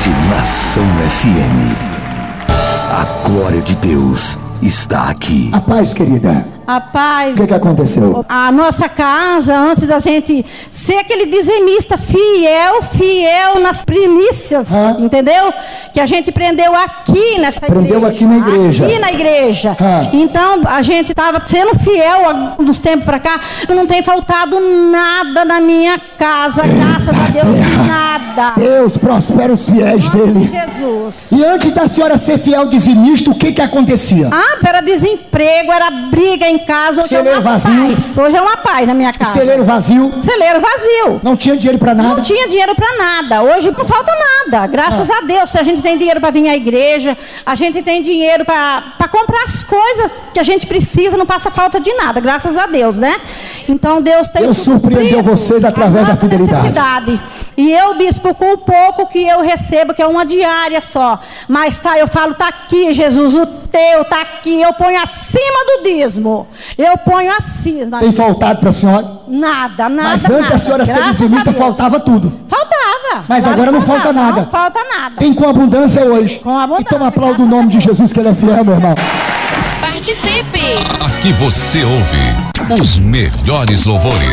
Nação FM. A glória de Deus está aqui. A paz, querida. A paz. O que aconteceu? A nossa casa, antes da gente ser aquele dizimista fiel nas primícias, entendeu? Que a gente prendeu aqui nessa igreja. Prendeu aqui na igreja. Aqui na igreja. Então, a gente estava sendo fiel há uns tempos para cá. Não tem faltado nada na minha casa, graças a Deus, nada. Deus prospera os fiéis dele. Jesus. E antes da senhora ser fiel dizimista, o que acontecia? Era desemprego, era briga em casa. Hoje celeiro vazio. Paz. Hoje é uma paz na minha casa. Celeiro vazio. Celeiro vazio. Não tinha dinheiro para nada. Não tinha dinheiro para nada. Hoje não falta nada. Graças a Deus. Se a gente tem dinheiro para vir à igreja, a gente tem dinheiro para comprar as coisas que a gente precisa, não passa falta de nada. Graças a Deus, né? Então Deus tem Deus surpreendeu vocês através da fidelidade. E eu, bispo, com o pouco que eu recebo, que é uma diária só, mas eu falo, tá aqui, Jesus, o teu tá aqui, eu ponho acima do dízimo. Eu ponho acima. Tem faltado para a senhora? Nada. Mas antes da senhora ser dizimista, faltava tudo. Faltava. Mas claro, agora não falta nada. Não falta nada. Tem com abundância hoje. Com abundância. Então aplauda o nome de Jesus, que ele é fiel, meu irmão. Participe! Aqui você ouve os melhores louvores.